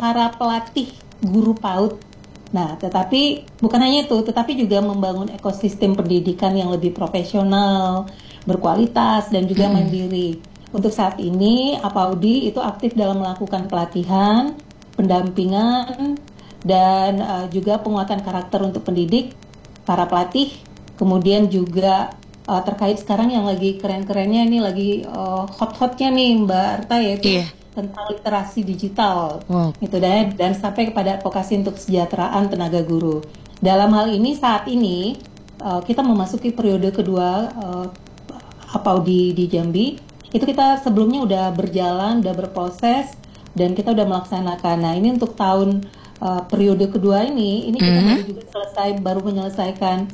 para pelatih guru PAUD. Nah, tetapi bukan hanya itu, tetapi juga membangun ekosistem pendidikan yang lebih profesional, berkualitas, dan juga mandiri. Untuk saat ini, APAUDI itu aktif dalam melakukan pelatihan, pendampingan, dan juga penguatan karakter untuk pendidik, para pelatih, kemudian juga terkait sekarang yang lagi keren-kerennya ini, lagi hot-hotnya nih Mbak Arta, yaitu tentang literasi digital, gitu dan sampai kepada advokasi untuk kesejahteraan tenaga guru. Dalam hal ini saat ini kita memasuki periode kedua APAUDI di Jambi. Itu kita sebelumnya udah berjalan, udah berproses, dan kita udah melaksanakan. Nah ini untuk tahun periode kedua ini kita baru menyelesaikan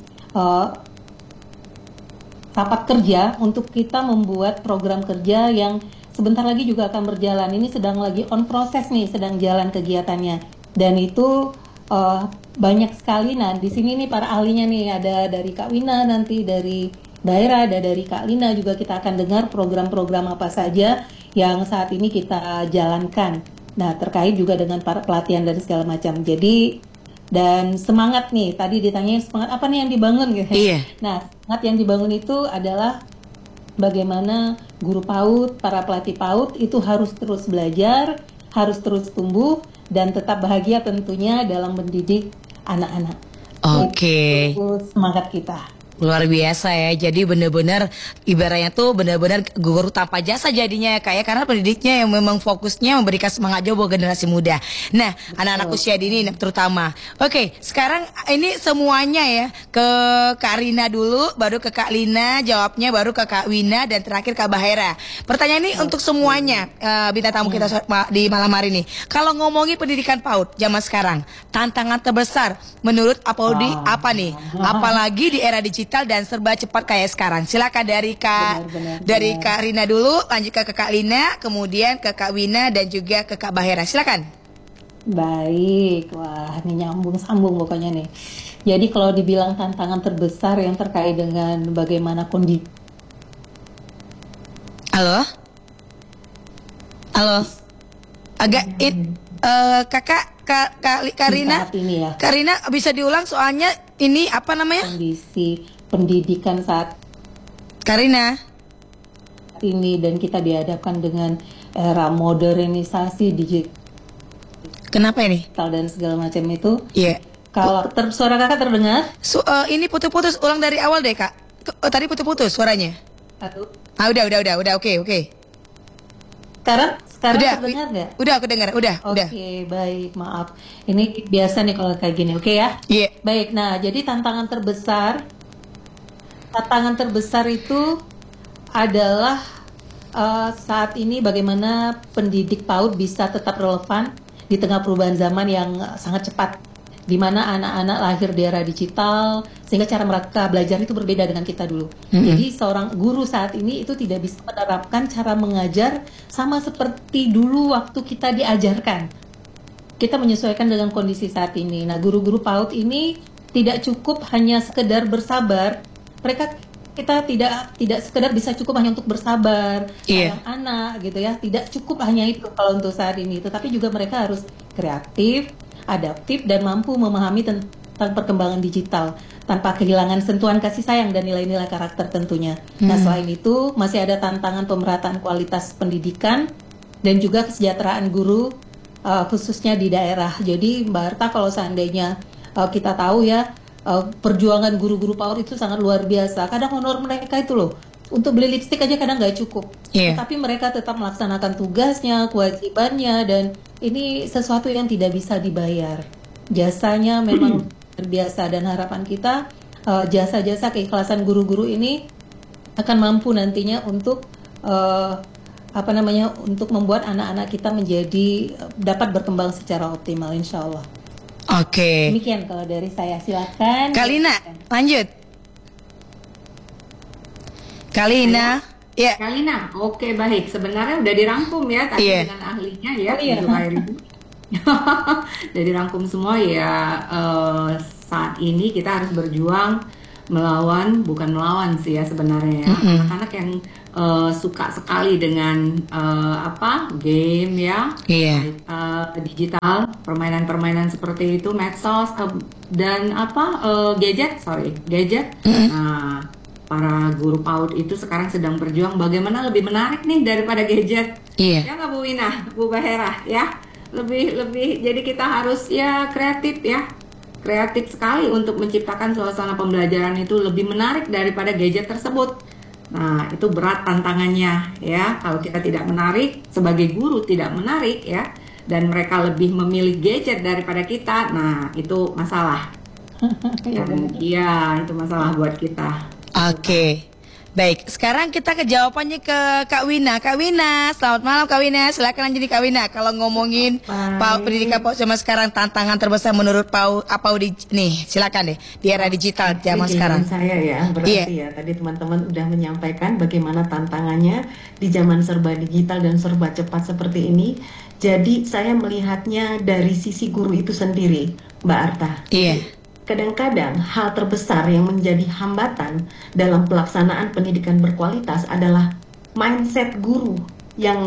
rapat kerja untuk kita membuat program kerja yang sebentar lagi juga akan berjalan. Ini sedang lagi on proses nih, sedang jalan kegiatannya. Dan itu banyak sekali. Nah, di sini nih para ahlinya nih, ada dari Kak Wina, nanti dari daerah, ada dari Kak Lina juga, kita akan dengar program-program apa saja yang saat ini kita jalankan. Nah, terkait juga dengan para pelatihan dan segala macam. Jadi, dan semangat nih, tadi ditanyain semangat apa nih yang dibangun gitu. Nah, semangat yang dibangun itu adalah bagaimana guru PAUD, para pelatih PAUD itu harus terus belajar, harus terus tumbuh, dan tetap bahagia tentunya dalam mendidik anak-anak. Itu semangat kita. Luar biasa ya, jadi benar-benar ibaratnya tuh benar-benar guru tanpa jasa jadinya ya Kak ya, karena pendidiknya yang memang fokusnya memberikan semangat juga buat generasi muda. Nah, anak-anak usia dini terutama. Oke, sekarang ini semuanya ya, ke Kak Rina dulu, baru ke Kak Lina jawabnya, baru ke Kak Wina, dan terakhir Kak Bahera. Pertanyaan ini untuk semuanya, bintang tamu kita di malam hari ini. Kalau ngomongin pendidikan PAUD zaman sekarang, tantangan terbesar menurut APAUDI apa nih? Apalagi di era digital dan serba cepat kayak sekarang. Silakan dari Kak Kak Rina dulu, lanjut ke Kak Lina, kemudian ke Kak Wina, dan juga ke Kak Bahera. Silakan. Baik, wah ini nyambung-sambung pokoknya nih. Jadi kalau dibilang tantangan terbesar yang terkait dengan bagaimana kondisi. Halo? Agak Kak Rina, Kak Rina bisa diulang soalnya ini apa namanya? Kondisi pendidikan saat Karina ini, dan kita dihadapkan dengan era modernisasi digital. Kenapa ini? Dan segala macam itu. Kalau suara kakak terdengar? Ini putus-putus, ulang dari awal deh Kak. Tadi putus-putus suaranya. Aduh. Udah, oke. Sekarang udah, terdengar nggak? Udah, aku dengar, udah. Oke, baik, maaf. Ini biasa nih kalau kayak gini, oke ya? Baik, nah jadi tantangan terbesar itu adalah saat ini bagaimana pendidik PAUD bisa tetap relevan di tengah perubahan zaman yang sangat cepat, di mana anak-anak lahir di era digital, sehingga cara mereka belajar itu berbeda dengan kita dulu. Jadi seorang guru saat ini itu tidak bisa menerapkan cara mengajar sama seperti dulu waktu kita diajarkan. Kita menyesuaikan dengan kondisi saat ini. Nah, guru-guru PAUD ini tidak cukup hanya sekedar bersabar. Kita tidak sekedar bisa cukup hanya untuk bersabar, sayang anak gitu ya. Tidak cukup hanya itu kalau untuk saat ini, tetapi juga mereka harus kreatif, adaptif, dan mampu memahami tentang perkembangan digital tanpa kehilangan sentuhan kasih sayang dan nilai-nilai karakter tentunya. Nah, selain itu masih ada tantangan pemerataan kualitas pendidikan dan juga kesejahteraan guru, khususnya di daerah. Jadi Mbak Arta, kalau seandainya kita tahu ya, perjuangan guru-guru PAUD itu sangat luar biasa. Kadang honor mereka itu loh, untuk beli lipstik aja kadang nggak cukup. Tapi mereka tetap melaksanakan tugasnya, kewajibannya, dan ini sesuatu yang tidak bisa dibayar. Jasanya memang luar biasa, dan harapan kita jasa-jasa keikhlasan guru-guru ini akan mampu nantinya untuk untuk membuat anak-anak kita menjadi dapat berkembang secara optimal, insya Allah. Demikian kalau dari saya, silakan. Kak Lina, lanjut. Kak Lina. Kak Lina, oke, baik. Sebenarnya udah dirangkum ya tadi dengan ahlinya ya, udah dirangkum semua ya. Saat ini kita harus berjuang bukan melawan sih ya sebenarnya ya. Anak-anak yang suka sekali dengan game ya, Iya. digital, permainan-permainan seperti itu, medsos dan gadget. Nah, para guru PAUD itu sekarang sedang berjuang bagaimana lebih menarik nih daripada gadget. Iya. Ya nggak Bu Wina, Bu Bahera ya. Lebih jadi kita harus ya kreatif ya. Kreatif sekali untuk menciptakan suasana pembelajaran itu lebih menarik daripada gadget tersebut. Nah, itu berat tantangannya ya. Kalau kita tidak menarik, sebagai guru tidak menarik ya, dan mereka lebih memilih gadget daripada kita, nah itu masalah. Iya, itu masalah buat kita. Oke. Baik, sekarang kita ke jawabannya ke Kak Wina. Kak Wina, selamat malam Kak Wina. Silakan lanjut nih Kak Wina. Kalau ngomongin pendidikan PAUD zaman sekarang, tantangan terbesar menurut PAUD nih, silakan deh di era digital zaman sekarang. Saya ya, berarti ya tadi teman-teman udah menyampaikan bagaimana tantangannya di zaman serba digital dan serba cepat seperti ini. Jadi saya melihatnya dari sisi guru itu sendiri, Mbak Arta. Iya. Kadang-kadang hal terbesar yang menjadi hambatan dalam pelaksanaan pendidikan berkualitas adalah mindset guru yang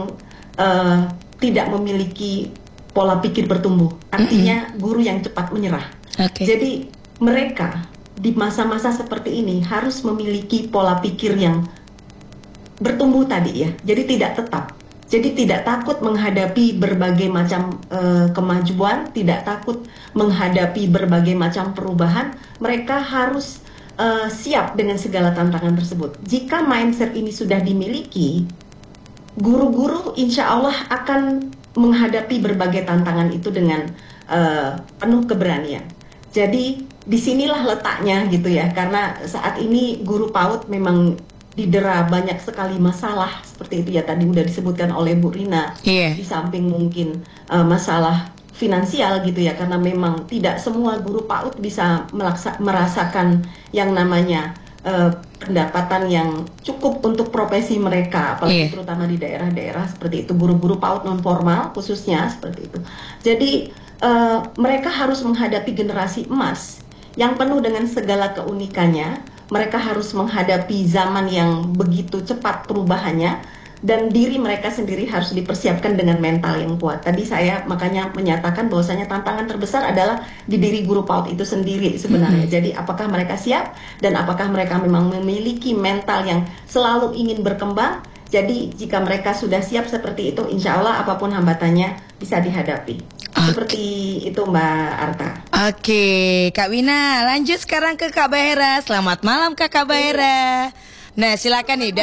tidak memiliki pola pikir bertumbuh. Artinya guru yang cepat menyerah. Jadi mereka di masa-masa seperti ini harus memiliki pola pikir yang bertumbuh tadi ya. Jadi tidak tetap. Jadi tidak takut menghadapi berbagai macam kemajuan, tidak takut menghadapi berbagai macam perubahan. Mereka harus siap dengan segala tantangan tersebut. Jika mindset ini sudah dimiliki, guru-guru insya Allah akan menghadapi berbagai tantangan itu dengan penuh keberanian. Jadi disinilah letaknya gitu ya, karena saat ini guru PAUD memang didera banyak sekali masalah seperti itu ya, tadi udah disebutkan oleh Bu Rina. Di samping mungkin masalah finansial gitu ya, karena memang tidak semua guru PAUD bisa merasakan yang namanya pendapatan yang cukup untuk profesi mereka, apalagi terutama di daerah-daerah seperti itu, guru-guru PAUD non formal khususnya seperti itu. Jadi mereka harus menghadapi generasi emas yang penuh dengan segala keunikannya. Mereka harus menghadapi zaman yang begitu cepat perubahannya, dan diri mereka sendiri harus dipersiapkan dengan mental yang kuat. Tadi saya makanya menyatakan bahwasanya tantangan terbesar adalah di diri guru PAUD itu sendiri sebenarnya. Jadi apakah mereka siap dan apakah mereka memang memiliki mental yang selalu ingin berkembang. Jadi jika mereka sudah siap seperti itu, insya Allah apapun hambatannya bisa dihadapi. Seperti itu Mbak Arta. Oke, Kak Wina, lanjut sekarang ke Kak Bahera. Selamat malam Kak Bahera. Nah, silakan nih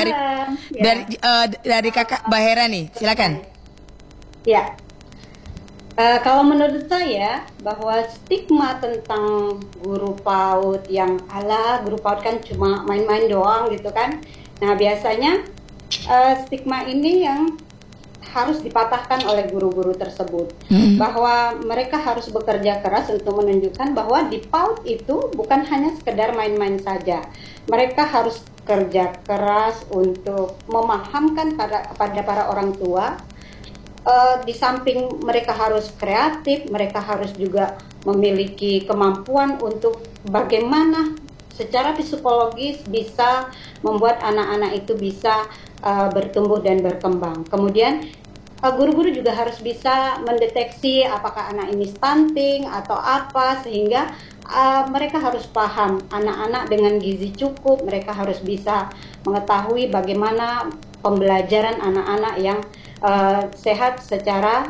dari Kakak Bahera nih, silakan. Ya. Kalau menurut saya bahwa stigma tentang guru PAUD yang guru PAUD kan cuma main-main doang gitu kan. Nah, biasanya stigma ini yang harus dipatahkan oleh guru-guru tersebut, bahwa mereka harus bekerja keras untuk menunjukkan bahwa di PAUD itu bukan hanya sekedar main-main saja. Mereka harus kerja keras untuk memahamkan kepada para orang tua. Di samping mereka harus kreatif, mereka harus juga memiliki kemampuan untuk bagaimana secara psikologis bisa membuat anak-anak itu bisa bertumbuh dan berkembang. Kemudian guru-guru juga harus bisa mendeteksi apakah anak ini stunting atau apa, sehingga mereka harus paham anak-anak dengan gizi cukup. Mereka harus bisa mengetahui bagaimana pembelajaran anak-anak yang sehat secara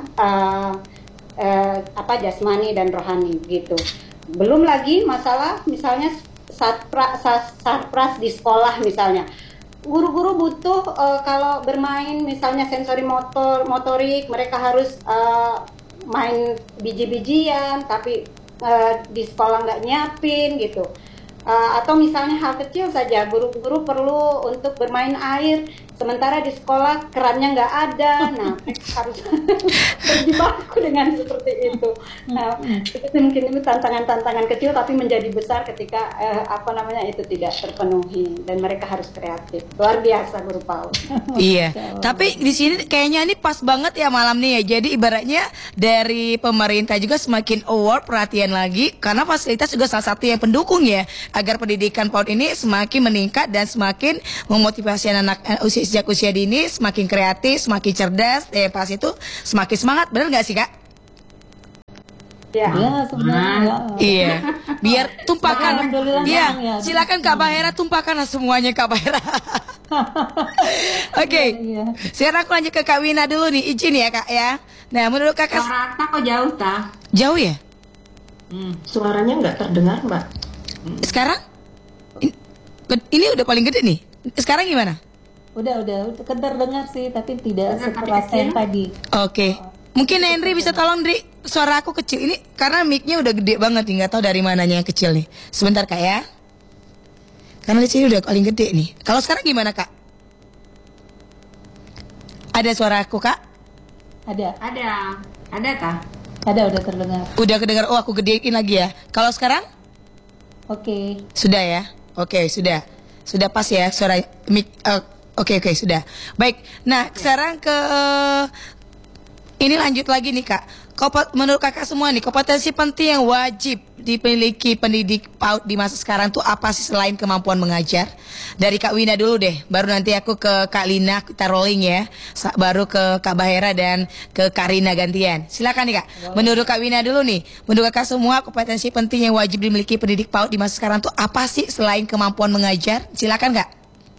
jasmani dan rohani gitu. Belum lagi masalah misalnya sarpras di sekolah misalnya. Guru-guru butuh kalau bermain misalnya sensori motorik, mereka harus main biji-bijian tapi di sekolah nggak nyiapin gitu. Atau misalnya hal kecil saja, guru-guru perlu untuk bermain air, sementara di sekolah kerannya nggak ada. Nah, mereka harus berjibaku dengan seperti itu. Nah, itu mungkin itu tantangan-tantangan kecil tapi menjadi besar ketika itu tidak terpenuhi, dan mereka harus kreatif. Luar biasa guru PAUD. Iya. Tapi di sini kayaknya ini pas banget ya malam nih ya. Jadi ibaratnya dari pemerintah juga semakin award, perhatian lagi, karena fasilitas juga salah satu yang pendukung ya, agar pendidikan PAUD ini semakin meningkat dan semakin memotivasi anak-anak usia sejak usia dini semakin kreatif, semakin cerdas, pas itu semakin semangat, benar nggak sih Kak? Ya. Ya sebenarnya. Iya, biar tumpahkan. Alhamdulillah, Iya, ya. silakan Kak Bahera tumpahkanlah semuanya Kak Bahera. Oke, Iya. sekarang aku lanjut ke Kak Wina dulu nih, izin ya Kak ya. Nah, menurut Kakak Suara Arta kok jauh, Ta? jauh ya? Suaranya nggak terdengar, Mbak. Sekarang? Ini udah paling gede nih. Sekarang gimana? Udah kedengar sih, tapi tidak Tapi sekeras kecil. yang tadi. Oke. Mungkin Henry bisa tolong Dri, suara aku kecil ini karena mic-nya udah gede banget nih, nggak tahu dari mananya yang kecil nih. Sebentar Kak ya. Karena di sini udah paling gede nih. Kalau sekarang gimana Kak? Ada suara aku Kak? Ada, Ta? udah terdengar. Udah kedengar. Oh, aku gedein lagi ya. Kalau sekarang? Oke. Sudah ya? Oke, sudah. Sudah pas ya suara mic. Oke, sudah. Baik. Nah, sekarang ke ini lanjut lagi nih Kak. Menurut Kakak semua nih, kompetensi penting yang wajib dimiliki pendidik PAUD di masa sekarang tuh apa sih selain kemampuan mengajar? Dari Kak Wina dulu deh, baru nanti aku ke Kak Lina, kita rolling ya. Baru ke Kak Bahera dan ke Kak Rina gantian. Silakan nih Kak. Menurut Kak Wina dulu nih, menurut Kakak semua kompetensi penting yang wajib dimiliki pendidik PAUD di masa sekarang tuh apa sih selain kemampuan mengajar? Silakan Kak.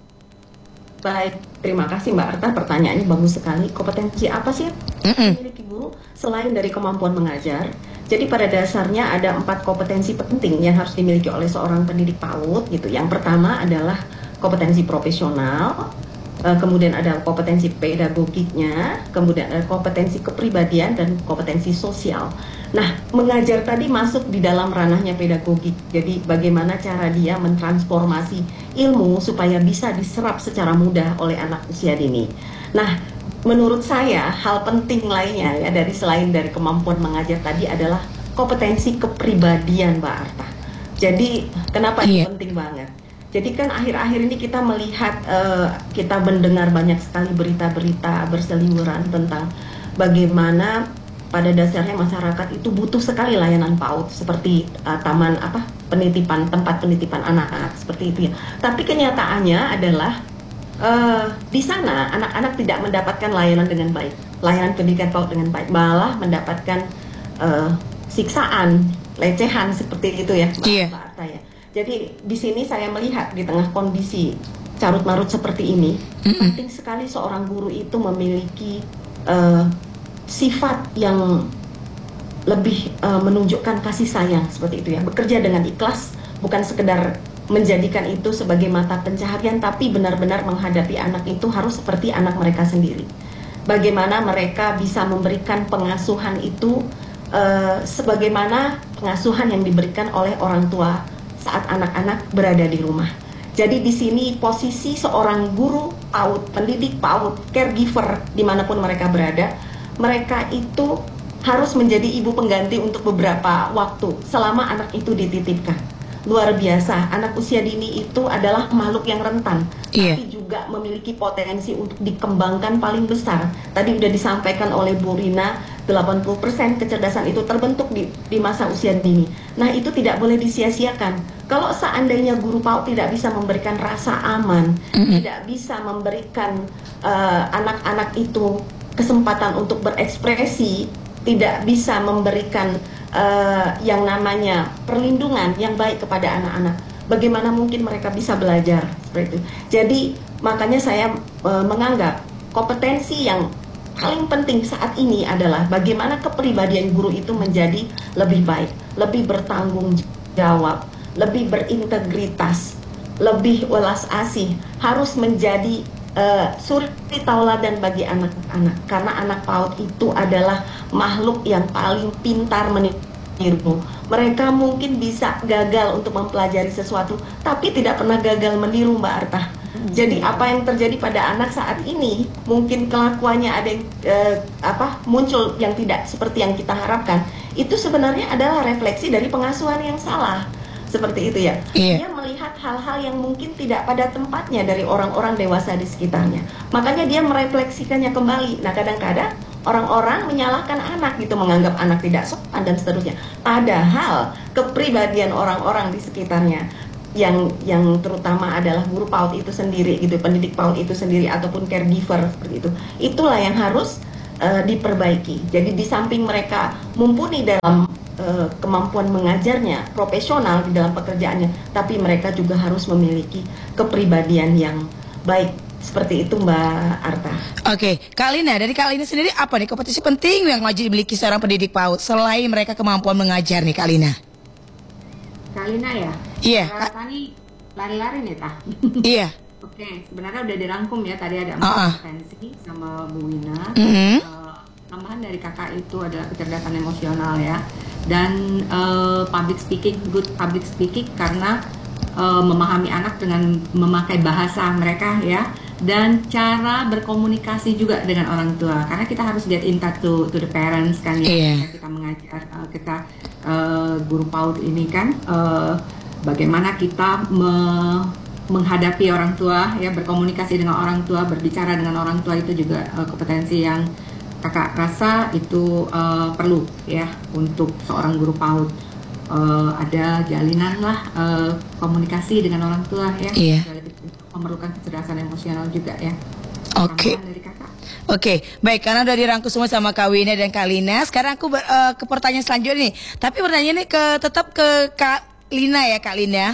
Baik, terima kasih Mbak Arta. Pertanyaannya bagus sekali. Kompetensi apa sih yang dimiliki guru selain dari kemampuan mengajar? Jadi pada dasarnya ada 4 kompetensi penting yang harus dimiliki oleh seorang pendidik PAUD gitu. Yang pertama adalah kompetensi profesional, kemudian ada kompetensi pedagogiknya, kemudian ada kompetensi kepribadian dan kompetensi sosial. Nah, mengajar tadi masuk di dalam ranahnya pedagogik. Jadi bagaimana cara dia mentransformasi ilmu supaya bisa diserap secara mudah oleh anak usia dini. Nah, menurut saya hal penting lainnya ya selain dari kemampuan mengajar tadi adalah kompetensi kepribadian, Mbak Arta. Jadi kenapa ini penting banget? Jadi kan akhir-akhir ini kita melihat, kita mendengar banyak sekali berita-berita berseliweran tentang bagaimana pada dasarnya masyarakat itu butuh sekali layanan PAUD seperti taman tempat penitipan anak-anak seperti itu ya. Tapi kenyataannya adalah di sana anak-anak tidak mendapatkan layanan dengan baik, layanan pendidikan PAUD dengan baik, malah mendapatkan siksaan, lecehan seperti itu ya, Mbak Arta ya. Jadi di sini saya melihat di tengah kondisi carut-marut seperti ini, penting sekali seorang guru itu memiliki sifat yang lebih menunjukkan kasih sayang seperti itu ya. Bekerja dengan ikhlas, bukan sekedar menjadikan itu sebagai mata pencaharian, tapi benar-benar menghadapi anak itu harus seperti anak mereka sendiri. Bagaimana mereka bisa memberikan pengasuhan itu sebagaimana pengasuhan yang diberikan oleh orang tua saat anak-anak berada di rumah. Jadi di sini posisi seorang guru PAUD, pendidik PAUD, caregiver dimanapun mereka berada, mereka itu harus menjadi ibu pengganti untuk beberapa waktu selama anak itu dititipkan. Luar biasa, anak usia dini itu adalah makhluk yang rentan, tapi juga memiliki potensi untuk dikembangkan paling besar. Tadi sudah disampaikan oleh Bu Rina, 80% kecerdasan itu terbentuk di masa usia dini. Nah, itu tidak boleh disia-siakan. Kalau seandainya guru PAUD tidak bisa memberikan rasa aman, tidak bisa memberikan anak-anak itu kesempatan untuk berekspresi, tidak bisa memberikan yang namanya perlindungan yang baik kepada anak-anak, bagaimana mungkin mereka bisa belajar seperti itu. Jadi makanya saya menganggap kompetensi yang paling penting saat ini adalah bagaimana kepribadian guru itu menjadi lebih baik, lebih bertanggung jawab, lebih berintegritas, lebih welas asih, harus menjadi suri tauladan bagi anak-anak, karena anak PAUD itu adalah makhluk yang paling pintar meniru. Mereka mungkin bisa gagal untuk mempelajari sesuatu, tapi tidak pernah gagal meniru, Mbak Arta. Jadi apa yang terjadi pada anak saat ini, mungkin kelakuannya ada yang muncul yang tidak seperti yang kita harapkan, itu sebenarnya adalah refleksi dari pengasuhan yang salah. Seperti itu ya. Dia melihat hal-hal yang mungkin tidak pada tempatnya dari orang-orang dewasa di sekitarnya. Makanya dia merefleksikannya kembali. Nah, kadang-kadang orang-orang menyalahkan anak gitu, menganggap anak tidak sopan dan seterusnya. Padahal kepribadian orang-orang di sekitarnya, yang terutama adalah guru PAUD itu sendiri gitu, pendidik PAUD itu sendiri ataupun caregiver seperti itu. Itulah yang harus diperbaiki. Jadi di samping mereka mumpuni dalam kemampuan mengajarnya, profesional di dalam pekerjaannya, tapi mereka juga harus memiliki kepribadian yang baik. Seperti itu Mbak Arta. Oke, Kak Lina, dari Kak Lina sendiri apa nih kompetensi penting yang wajib dimiliki seorang pendidik PAUD selain mereka kemampuan mengajar nih Kak Lina? Kak Lina ya? Iya, Kak Tani lari-lari nih Tah. Iya. Oke, sebenarnya udah dirangkum ya, tadi ada 4 kompetensi sama Bu Wina. Tambahan dari kakak itu adalah kecerdasan emosional ya, dan public speaking, good public speaking karena memahami anak dengan memakai bahasa mereka ya, dan cara berkomunikasi juga dengan orang tua, karena kita harus get in touch to the parents kan ya. Kita mengajar, kita guru PAUD ini kan bagaimana kita menghadapi orang tua ya, berkomunikasi dengan orang tua, berbicara dengan orang tua, itu juga kompetensi yang kakak rasa itu perlu ya untuk seorang guru PAUD. Ada jalinan lah komunikasi dengan orang tua ya. Memerlukan kecerdasan emosional juga ya. Oke. Oke, baik, karena udah dirangkum semua sama Kak Wina dan Kak Lina. Sekarang aku ke pertanyaan selanjutnya nih. Tapi pertanyaannya tetap ke Kak Lina ya, Kak Lina.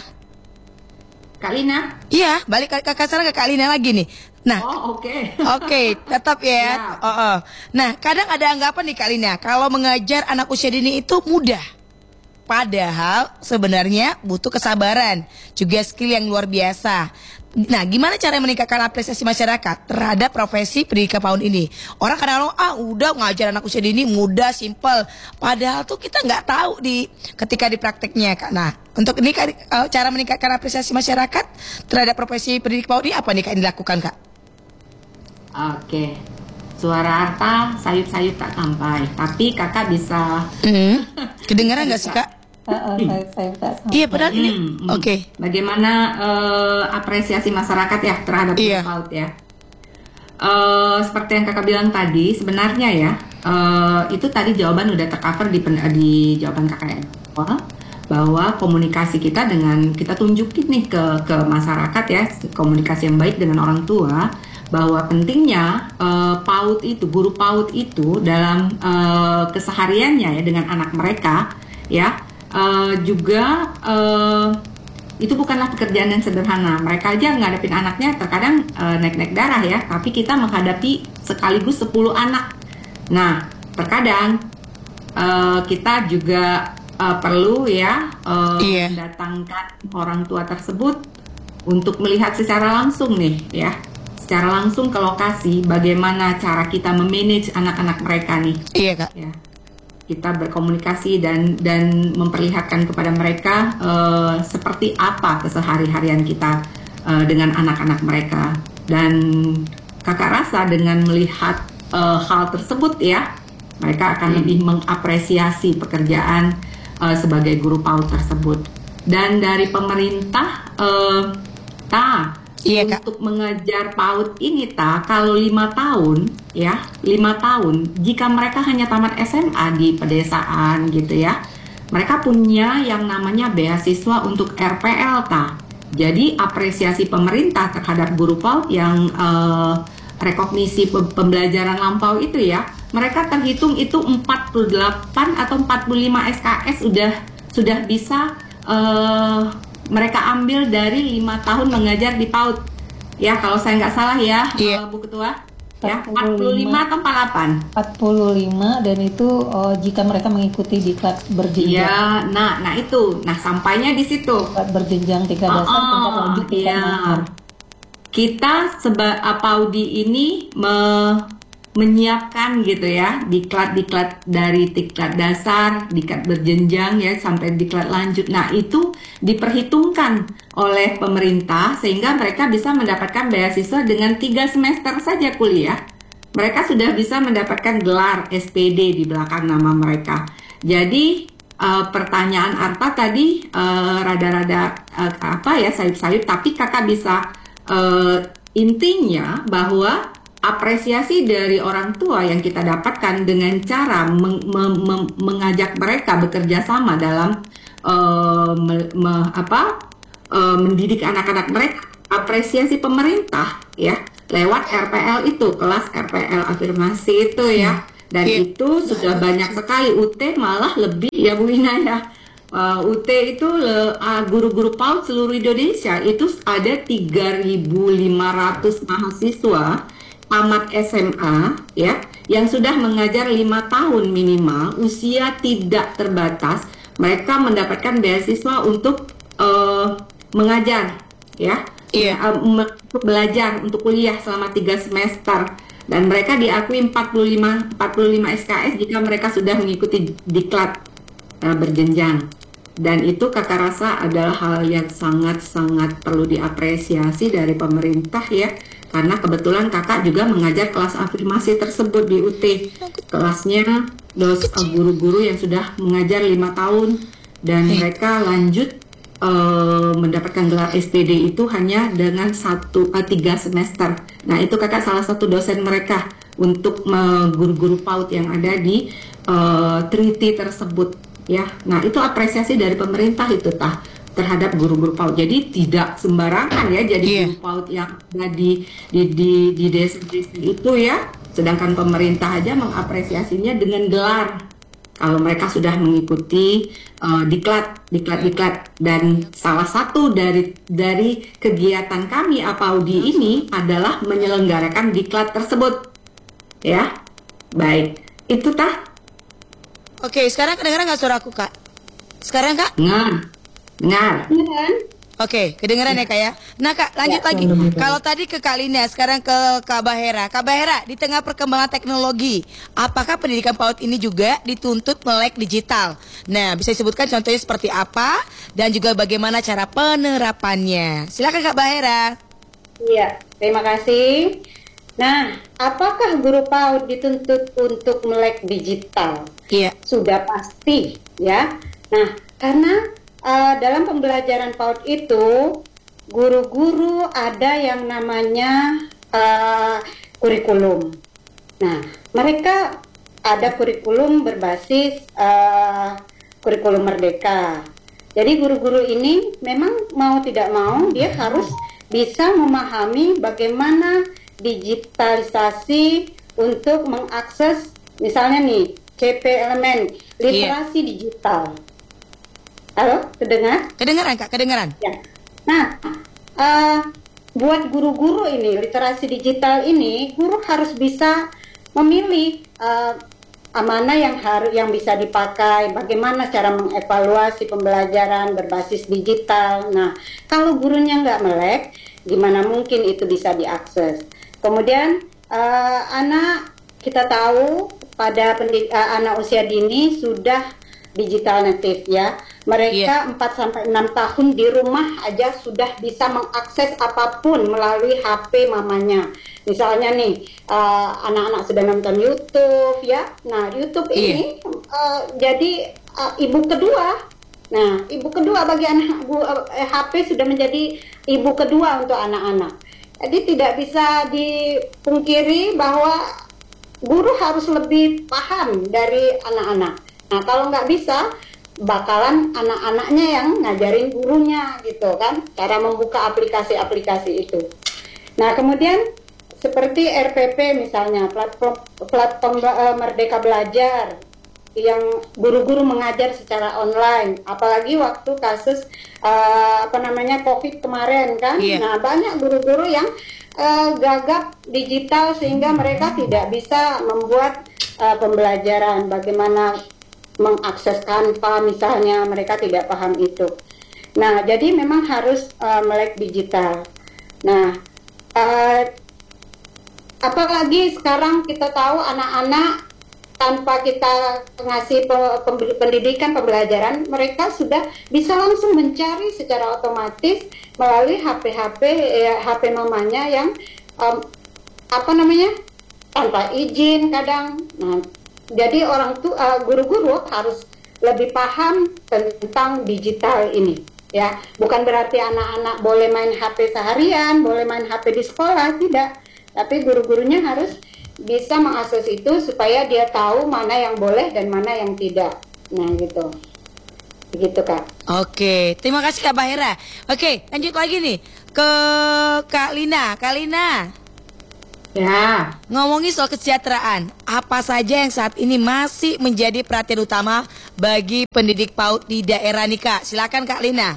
Kak Lina? Iya, balik ke sekarang ke Kak Lina lagi nih. Nah, Oke, tetap ya. Nah, kadang ada anggapan nih Kak Lina, kalau mengajar anak usia dini itu mudah. Padahal sebenarnya butuh kesabaran, juga skill yang luar biasa. Nah, gimana cara meningkatkan apresiasi masyarakat terhadap profesi pendidikan PAUD ini? Orang kadang-kadang udah ngajar anak usia dini mudah, simple. Padahal tuh kita nggak tahu ketika di prakteknya, Kak. Nah, untuk ini cara meningkatkan apresiasi masyarakat terhadap profesi pendidik PAUD ini apa nih Kak yang dilakukan, Kak? Oke. Suara Arta sayup-sayup tak sampai, tapi kakak bisa. Kedengaran nggak sih Kak? Iya, padahal ini. Oke. Bagaimana apresiasi masyarakat ya terhadap PAUD ya? Seperti yang kakak bilang tadi, sebenarnya ya itu tadi jawaban udah tercover di jawaban kakak ya, bahwa komunikasi kita kita tunjukin nih ke masyarakat ya, komunikasi yang baik dengan orang tua, bahwa pentingnya PAUD itu, guru PAUD itu dalam kesehariannya ya dengan anak mereka ya, juga itu bukanlah pekerjaan yang sederhana. Mereka aja ngadepin anaknya terkadang naik-naik darah ya, tapi kita menghadapi sekaligus 10 anak. Nah, terkadang kita juga perlu ya mendatangkan orang tua tersebut untuk melihat secara langsung nih ya, secara langsung ke lokasi bagaimana cara kita memanage anak-anak mereka nih. Iya Kak. Ya. Kita berkomunikasi dan memperlihatkan kepada mereka seperti apa kesehari-harian kita dengan anak-anak mereka. Dan kakak rasa dengan melihat hal tersebut ya, mereka akan lebih mengapresiasi pekerjaan sebagai guru PAUD tersebut. Dan dari pemerintah untuk mengajar PAUD ini kalau 5 tahun ya, 5 tahun jika mereka hanya tamat SMA di pedesaan gitu ya, mereka punya yang namanya beasiswa untuk RPL Jadi apresiasi pemerintah terhadap guru PAUD yang rekognisi pembelajaran lampau itu ya, mereka terhitung itu 48 atau 45 SKS sudah bisa mereka ambil dari 5 tahun mengajar di PAUD ya, kalau saya nggak salah ya, Bu Ketua ya, 45 atau 48? 45, dan itu jika mereka mengikuti diklat berjenjang. Ya, nah itu, sampainya di situ. Diklat berjenjang tingkat dasar, tingkat lanjut, tingkat mahir. Kita PAUD ini menyiapkan gitu ya, diklat dari tingkat dasar, diklat berjenjang ya sampai diklat lanjut. Nah, itu diperhitungkan oleh pemerintah sehingga mereka bisa mendapatkan beasiswa dengan 3 semester saja kuliah. Mereka sudah bisa mendapatkan gelar SPD di belakang nama mereka. Jadi pertanyaan Arta tadi rada-rada sayup-sayup, tapi kakak bisa intinya bahwa apresiasi dari orang tua yang kita dapatkan dengan cara mengajak mereka bekerja sama dalam mendidik anak-anak mereka, apresiasi pemerintah ya lewat RPL itu, kelas RPL afirmasi itu ya. Dan itu sudah banyak sekali. UT malah lebih ya Bu Ina ya. UT itu guru-guru PAUD seluruh Indonesia itu ada 3.500 mahasiswa tamat SMA ya yang sudah mengajar 5 tahun minimal, usia tidak terbatas. Mereka mendapatkan beasiswa untuk mengajar ya. Untuk belajar, untuk kuliah selama 3 semester. Dan mereka diakui 45 SKS jika mereka sudah mengikuti diklat berjenjang. Dan itu kakak rasa adalah hal yang sangat-sangat perlu diapresiasi dari pemerintah ya. Karena kebetulan kakak juga mengajar kelas afirmasi tersebut di UT. Kelasnya guru-guru yang sudah mengajar 5 tahun. Dan mereka lanjut mendapatkan gelar SPD itu hanya dengan 3 semester. Nah itu kakak salah satu dosen mereka untuk guru-guru PAUD yang ada di treaty tersebut ya. Nah itu apresiasi dari pemerintah itu terhadap guru-guru PAUD. Jadi tidak sembarangan ya jadi guru PAUD yang ada di desa-desa itu ya. Sedangkan pemerintah aja mengapresiasinya dengan gelar. Kalau mereka sudah mengikuti diklat. Dan salah satu dari kegiatan kami APAUDI ini adalah menyelenggarakan diklat tersebut. Ya, baik. Itu Oke, sekarang kedengaran nggak suaraku Kak? Sekarang Kak? Dengar. Oke, kedengeran ya Kak ya. Nah Kak, lanjut lagi. Kalau tadi ke Kak Lina, sekarang ke Kak Bahera. Kak Bahera, di tengah perkembangan teknologi, apakah pendidikan PAUD ini juga dituntut melek digital? Nah, bisa disebutkan contohnya seperti apa dan juga bagaimana cara penerapannya? Silakan Kak Bahera. Iya, terima kasih. Nah, apakah guru PAUD dituntut untuk melek digital? Iya. Sudah pasti ya. Nah, karena dalam pembelajaran PAUD itu guru-guru ada yang namanya kurikulum. Nah, mereka ada kurikulum berbasis kurikulum merdeka. Jadi guru-guru ini memang mau tidak mau dia harus bisa memahami bagaimana digitalisasi untuk mengakses misalnya nih CP elemen literasi digital. Halo, kedengar? Kedengaran Kak, kedengaran. Ya. Nah, buat guru-guru ini literasi digital ini, guru harus bisa memilih mana yang bisa dipakai, bagaimana cara mengevaluasi pembelajaran berbasis digital. Nah, kalau gurunya nggak melek, gimana mungkin itu bisa diakses? Kemudian anak kita tahu pada anak usia dini sudah digital native ya. Mereka 4-6 tahun di rumah aja sudah bisa mengakses apapun melalui HP mamanya. Misalnya nih anak-anak sudah nonton YouTube ya. Nah, YouTube ini jadi ibu kedua. Nah, ibu kedua bagi anak HP sudah menjadi ibu kedua untuk anak-anak. Jadi tidak bisa dipungkiri bahwa guru harus lebih paham dari anak-anak. Nah, kalau nggak bisa, bakalan anak-anaknya yang ngajarin gurunya gitu kan, cara membuka aplikasi-aplikasi itu. Nah, kemudian seperti RPP misalnya, platform Merdeka Belajar, yang guru-guru mengajar secara online, apalagi waktu kasus COVID kemarin kan. Nah, banyak guru-guru yang gagap digital sehingga mereka tidak bisa membuat pembelajaran bagaimana mengakses Canva misalnya, mereka tidak paham itu. Nah, jadi memang harus melek digital. Nah, apalagi sekarang kita tahu anak-anak tanpa kita ngasih pendidikan pembelajaran, mereka sudah bisa langsung mencari secara otomatis melalui HP mamanya yang tanpa izin kadang. Nah, jadi guru-guru harus lebih paham tentang digital ini ya. Bukan berarti anak-anak boleh main HP seharian, boleh main HP di sekolah, tidak. Tapi guru-gurunya harus bisa mengakses itu supaya dia tahu mana yang boleh dan mana yang tidak. Nah, gitu. Begitu Kak. Oke, terima kasih Kak Bahera. Oke, lanjut lagi nih ke Kak Lina. Kak Lina, Ya, ngomongin soal kesejahteraan, apa saja yang saat ini masih menjadi perhatian utama bagi pendidik PAUD di daerah nih Kak? Silakan Kak Lina.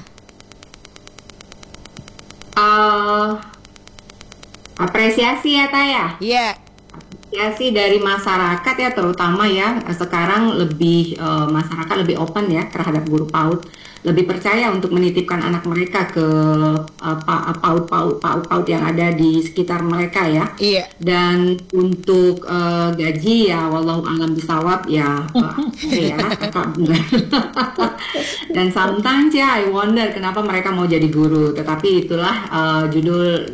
apresiasi ya Taya. Iya. Apresiasi dari masyarakat ya, terutama ya sekarang lebih masyarakat lebih open ya terhadap guru PAUD, lebih percaya untuk menitipkan anak mereka ke PAUD yang ada di sekitar mereka ya. Iya. Dan untuk gaji ya wallahu alam bisawab ya, ya kakak benar. Dan sometimes ya I wonder kenapa mereka mau jadi guru, tetapi itulah judul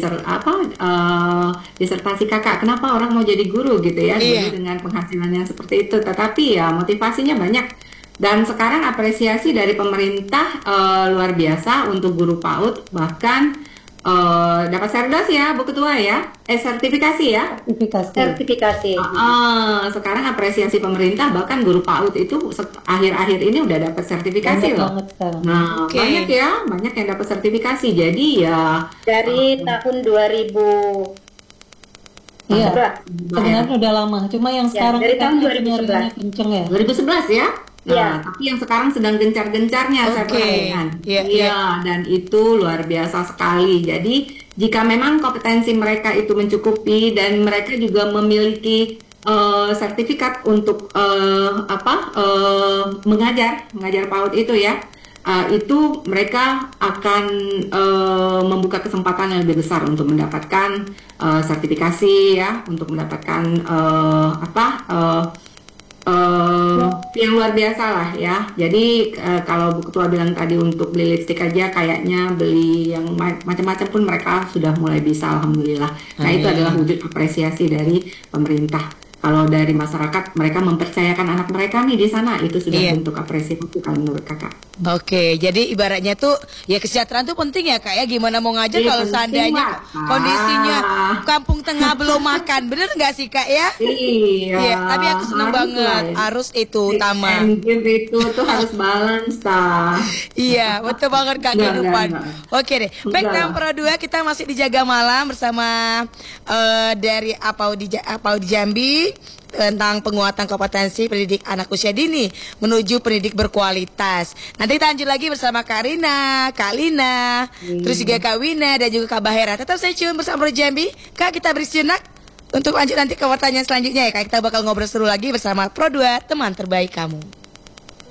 disertasi kakak, kenapa orang mau jadi guru gitu ya. Iya. Dengan penghasilan yang seperti itu, tetapi ya motivasinya banyak. Dan sekarang apresiasi dari pemerintah luar biasa untuk guru PAUD, bahkan dapat serdas ya Bu Ketua ya, sertifikasi ya. Sertifikasi. Sekarang apresiasi pemerintah, bahkan guru PAUD itu akhir-akhir ini udah dapat sertifikasi Banyak loh. banget sekarang. Nah, Oke. banyak yang dapat sertifikasi. Jadi ya Dari tahun 2000 Iya, Sebelas. sebenarnya udah lama. Cuma yang sekarang dari tahun kan 2011. penyaringannya kenceng ya. 2011 ya. Nah, Iya. tapi yang sekarang sedang gencar-gencarnya saya Oke. perhatikan. Iya, Iya, dan itu luar biasa sekali. Jadi, jika memang kompetensi mereka itu mencukupi dan mereka juga memiliki sertifikat untuk mengajar PAUD itu ya, itu mereka akan membuka kesempatan yang lebih besar untuk mendapatkan sertifikasi ya, untuk mendapatkan yang luar biasa lah ya. Jadi kalau Bu Ketua bilang tadi untuk beli lipstik aja, kayaknya beli yang macam-macam pun mereka sudah mulai bisa, alhamdulillah. Nah, itu adalah wujud apresiasi dari pemerintah. Kalau dari masyarakat, mereka mempercayakan anak mereka nih di sana, itu sudah Iya. bentuk apresiasi kalau menurut kakak. Oke, jadi ibaratnya tuh ya kesejahteraan tuh penting ya Kak ya. Gimana mau ngajar Iya, kalau penting, seandainya Mbak. kondisinya kampung tengah belum makan, bener nggak sih Kak ya? Iya. Tapi aku seneng harus banget, lah ya. harus itu utama. And give itu tuh harus balance ta. Iya, betul banget Kak Enggak, kehidupan. enggak. Oke deh. Baik, Enggak. dalam Pro 2 kita masih dijaga malam bersama dari APAUD Jambi tentang penguatan kompetensi pendidik anak usia dini menuju pendidik berkualitas. Nanti kita lanjut lagi bersama Kak Rina, Kak Lina, terus juga Kak Wina dan juga Kak Bahera. Tetap stay tune bersama Pro Jambi. Kak, kita beri sejenak untuk lanjut nanti ke pertanyaan selanjutnya ya Kak. Kita bakal ngobrol seru lagi bersama Pro 2, teman terbaik kamu.